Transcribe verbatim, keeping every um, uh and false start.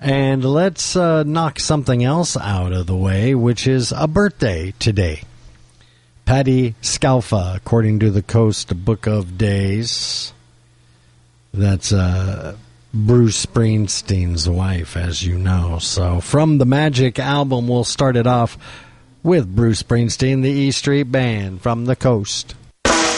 And let's uh, knock something else out of the way, which is a birthday today. Patti Scialfa, according to the Coast Book of Days. That's uh, Bruce Springsteen's wife, as you know. So from the Magic album, we'll start it off with Bruce Springsteen, the E Street Band from the Coast.